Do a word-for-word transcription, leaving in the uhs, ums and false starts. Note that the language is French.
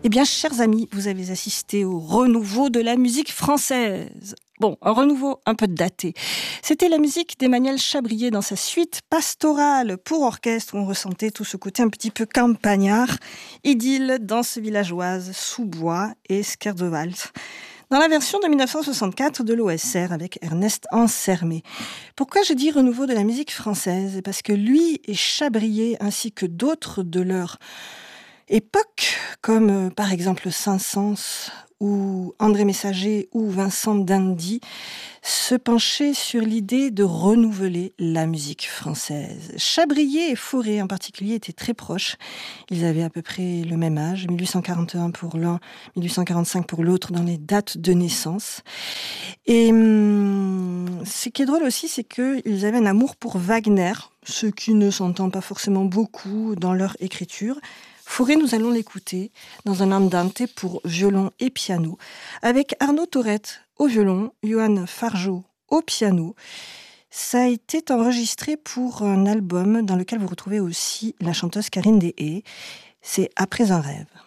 Eh bien, chers amis, vous avez assisté au renouveau de la musique française. Bon, un renouveau un peu daté. C'était la musique d'Emmanuel Chabrier dans sa suite pastorale pour orchestre où on ressentait tout ce côté un petit peu campagnard, idylle, danse villageoise, sous-bois et scher de valse. Dans la version de mille neuf cent soixante-quatre de l'O S R avec Ernest Ansermet. Pourquoi je dis renouveau de la musique française ? Parce que lui et Chabrier, ainsi que d'autres de leur époque, comme euh, par exemple Saint-Saëns ou André Messager ou Vincent d'Indy, se penchaient sur l'idée de renouveler la musique française. Chabrier et Fauré en particulier étaient très proches. Ils avaient à peu près le même âge, mille huit cent quarante et un pour l'un, mille huit cent quarante-cinq pour l'autre dans les dates de naissance. Et hum, ce qui est drôle aussi, c'est qu'ils avaient un amour pour Wagner, ce qui ne s'entend pas forcément beaucoup dans leur écriture. Fauré, nous allons l'écouter dans un andante pour violon et piano, avec Arnaud Taurette au violon, Johan Fargeau au piano. Ça a été enregistré pour un album dans lequel vous retrouvez aussi la chanteuse Karine Deshaies. C'est Après un rêve.